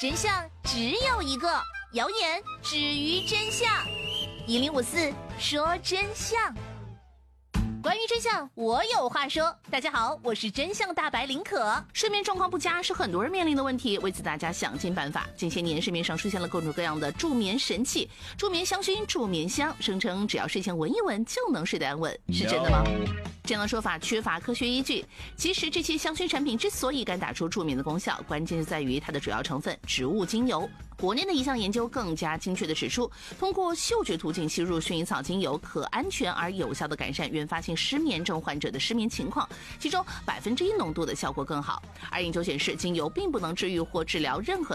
真相只有一个，谣言止于真相。1054说真相。关于真相，我有话说。大家好，我是真相大白林可。 睡眠状况不佳是很多人面临的问题，为此大家想尽办法。近些年市面上出现了各种各样的助眠神器，助眠香薰、助眠香，声称只要睡前闻一闻就能睡得安稳，是真的吗？这样的说法缺乏科学依据。其实这些香薰产品之所以敢打出助眠的功效，关键就在于它的主要成分植物精油。国内的一项研究更加精确地指出，通过嗅觉途径吸入薰衣草精油，可安全而有效地改善原发性失眠症患者的失眠情况，其中1%浓度的效果更好。而研究显示，精油并不能治愈或治疗任何